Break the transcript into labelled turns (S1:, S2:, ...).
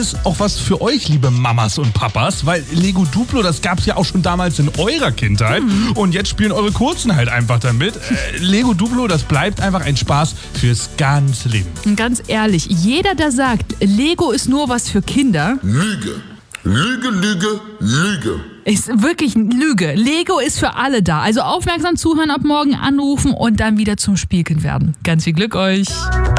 S1: es auch was für euch, liebe Mamas und Papas, weil Lego Duplo, das gab's ja auch schon damals in eurer Kindheit und jetzt spielen eure Kurzen halt einfach damit. Lego Duplo, das bleibt einfach ein Spaß fürs ganze Leben.
S2: Ganz ehrlich, jeder, der sagt, Lego ist nur was für Kinder,
S3: Lüge. Lüge, Lüge, Lüge.
S2: ist wirklich eine Lüge. Lego ist für alle da. Also aufmerksam zuhören, ab morgen anrufen und dann wieder zum Spielkind werden. Ganz viel Glück euch!